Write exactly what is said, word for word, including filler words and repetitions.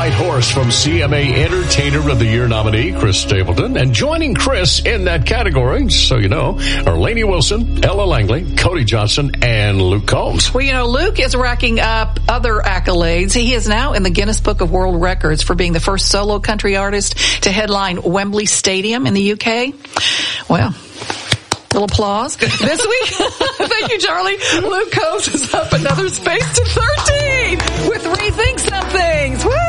White Horse from C M A Entertainer of the Year nominee, Chris Stapleton. And joining Chris in that category, so you know, are Lainey Wilson, Ella Langley, Cody Johnson, and Luke Combs. Well, you know, Luke is racking up other accolades. He is now in the Guinness Book of World Records for being the first solo country artist to headline Wembley Stadium in the U K. Well, little applause. This week, thank you, Charlie. Luke Combs is up another space to thirteen with Rethink Some Things. Woo!